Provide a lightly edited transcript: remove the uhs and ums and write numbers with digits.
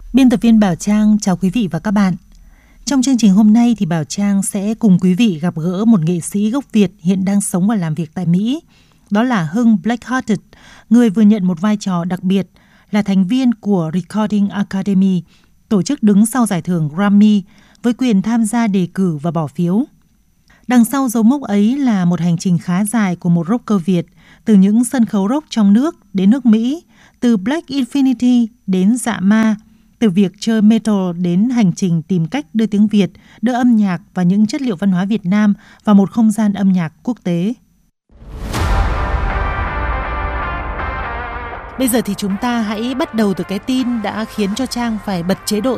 Biên tập viên Bảo Trang chào quý vị và các bạn. Trong chương trình hôm nay thì Bảo Trang sẽ cùng quý vị gặp gỡ một nghệ sĩ gốc Việt hiện đang sống và làm việc tại Mỹ. Đó là Hưng Blackhearted, người vừa nhận một vai trò đặc biệt là thành viên của Recording Academy, tổ chức đứng sau giải thưởng Grammy với quyền tham gia đề cử và bỏ phiếu. Đằng sau dấu mốc ấy là một hành trình khá dài của một rocker Việt, từ những sân khấu rock trong nước đến nước Mỹ, từ Black Infinity đến Dạ Ma, từ việc chơi metal đến hành trình tìm cách đưa tiếng Việt, đưa âm nhạc và những chất liệu văn hóa Việt Nam vào một không gian âm nhạc quốc tế. Bây giờ thì chúng ta hãy bắt đầu từ cái tin đã khiến cho Trang phải bật chế độ